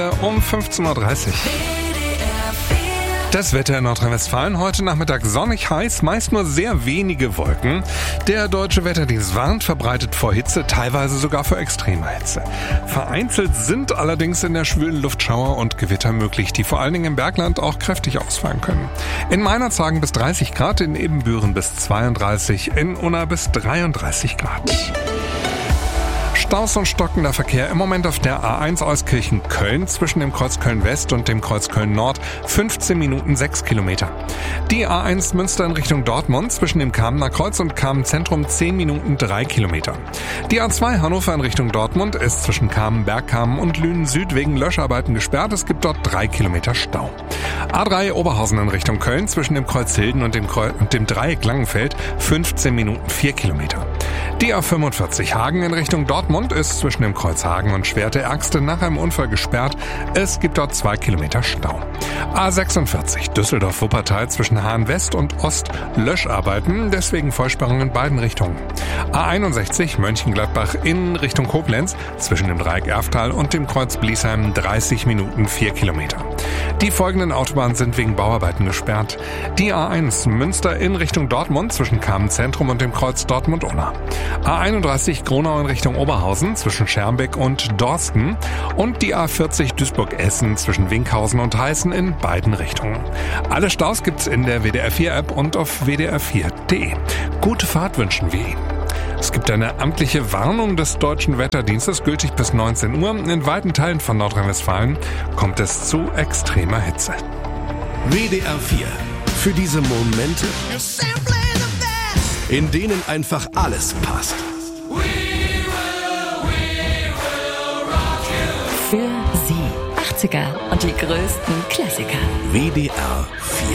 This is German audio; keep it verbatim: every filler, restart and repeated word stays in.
Um fünfzehn Uhr dreißig. Das Wetter in Nordrhein-Westfalen heute Nachmittag sonnig heiß, meist nur sehr wenige Wolken. Der Deutsche Wetterdienst warnt verbreitet vor Hitze, teilweise sogar vor extremer Hitze. Vereinzelt sind allerdings in der schwülen Luft Schauer und Gewitter möglich, die vor allen Dingen im Bergland auch kräftig ausfallen können. In Meinerzhagen bis dreißig Grad, in Ebenbüren bis zweiunddreißig, in Unna bis dreiunddreißig Grad. Staus und stockender Verkehr im Moment auf der A eins Euskirchen-Köln zwischen dem Kreuz Köln-West und dem Kreuz Köln-Nord, fünfzehn Minuten sechs Kilometer. Die A eins Münster in Richtung Dortmund zwischen dem Kamener Kreuz und Kamen-Zentrum zehn Minuten drei Kilometer. Die A zwei Hannover in Richtung Dortmund ist zwischen Kamen, Bergkamen und Lünen Süd wegen Löscharbeiten gesperrt. Es gibt dort drei Kilometer Stau. A drei Oberhausen in Richtung Köln zwischen dem Kreuz Hilden und dem, Kreuz, und dem Dreieck Langenfeld, fünfzehn Minuten vier Kilometer. Die A fünfundvierzig Hagen in Richtung Dortmund ist zwischen dem Kreuz Hagen und Schwerte-Ergste nach einem Unfall gesperrt. Es gibt dort zwei Kilometer Stau. A sechsundvierzig Düsseldorf-Wuppertal zwischen Hahn-West und Ost Löscharbeiten, deswegen Vollsperrung in beiden Richtungen. A einundsechzig Mönchengladbach in Richtung Koblenz zwischen dem Dreieck Erftal und dem Kreuz Bliesheim dreißig Minuten vier Kilometer. Die folgenden Autobahnen sind wegen Bauarbeiten gesperrt. Die A eins Münster in Richtung Dortmund zwischen Kamen-Zentrum und dem Kreuz Dortmund-Unna. A einunddreißig Gronau in Richtung Oberhausen zwischen Schermbeck und Dorsten und die A vierzig Duisburg-Essen zwischen Winkhausen und Heißen in beiden Richtungen. Alle Staus gibt's in der W D R vier App und auf w d r vier punkt d e. Gute Fahrt wünschen wir Ihnen. Es gibt eine amtliche Warnung des Deutschen Wetterdienstes, gültig bis neunzehn Uhr. In weiten Teilen von Nordrhein-Westfalen kommt es zu extremer Hitze. W D R vier. Für diese Momente, in denen einfach alles passt. Für Sie achtziger und die größten Klassiker. W D R vier.